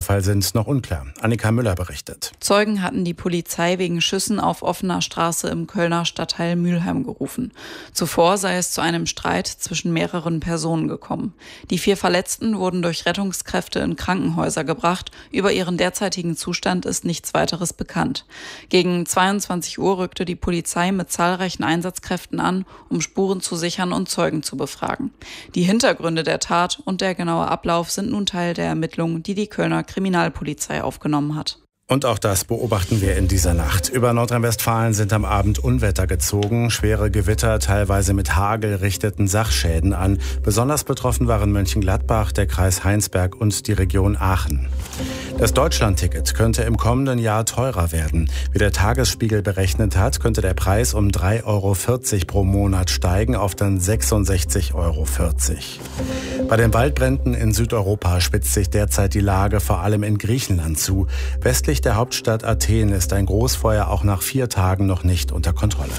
Vorfall sind noch unklar. Annika Müller berichtet. Zeugen hatten die Polizei wegen Schüssen auf offener Straße im Kölner Stadtteil Mülheim gerufen. Zuvor sei es zu einem Streit zwischen mehreren Personen gekommen. Die 4 Verletzten wurden durch Rettungskräfte in Krankenhäuser gebracht. Über ihren derzeitigen Zustand ist nichts weiteres bekannt. Gegen 22 Uhr rückte die Polizei mit zahlreichen Einsatzkräften an, um Spuren zu sichern und Zeugen zu befragen. Die Hintergründe der Tat und der genaue Ablauf sind nun Teil der Ermittlungen, die die Kölner Kriminalpolizei aufgenommen hat. Und auch das beobachten wir in dieser Nacht. Über Nordrhein-Westfalen sind am Abend Unwetter gezogen. Schwere Gewitter, teilweise mit Hagel, richteten Sachschäden an. Besonders betroffen waren Mönchengladbach, der Kreis Heinsberg und die Region Aachen. Das Deutschlandticket könnte im kommenden Jahr teurer werden. Wie der Tagesspiegel berechnet hat, könnte der Preis um 3,40 € pro Monat steigen auf dann 66,40 €. Bei den Waldbränden in Südeuropa spitzt sich derzeit die Lage vor allem in Griechenland zu. Westlich der Hauptstadt Athen ist ein Großfeuer auch nach 4 Tagen noch nicht unter Kontrolle.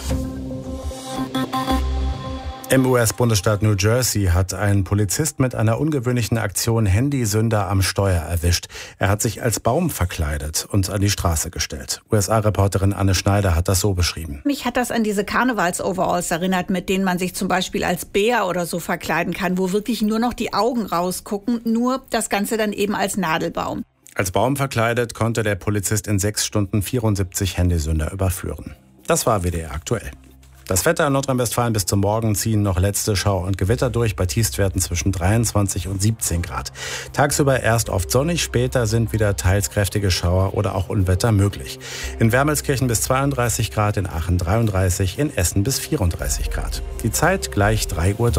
Im US-Bundesstaat New Jersey hat ein Polizist mit einer ungewöhnlichen Aktion Handysünder am Steuer erwischt. Er hat sich als Baum verkleidet und an die Straße gestellt. USA-Reporterin Anne Schneider hat das so beschrieben. Mich hat das an diese Karnevals-Overalls erinnert, mit denen man sich zum Beispiel als Bär oder so verkleiden kann, wo wirklich nur noch die Augen rausgucken, nur das Ganze dann eben als Nadelbaum. Als Baum verkleidet konnte der Polizist in 6 Stunden 74 Handysünder überführen. Das war WDR aktuell. Das Wetter in Nordrhein-Westfalen: bis zum Morgen ziehen noch letzte Schauer und Gewitter durch, bei Tiefstwerten zwischen 23 und 17 Grad. Tagsüber erst oft sonnig, später sind wieder teils kräftige Schauer oder auch Unwetter möglich. In Wermelskirchen bis 32 Grad, in Aachen 33, in Essen bis 34 Grad. Die Zeit gleich 3:03 Uhr.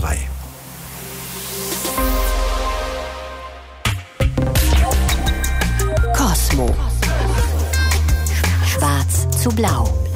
Cosmo. Schwarz zu blau.